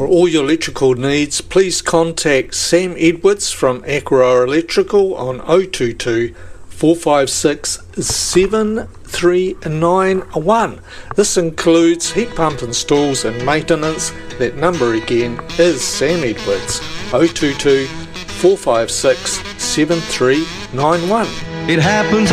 For all your electrical needs, please contact Sam Edwards from Aquaroa Electrical on 022 456 7391. This includes heat pump installs and maintenance. That number again is Sam Edwards, 022 456 7391. It happens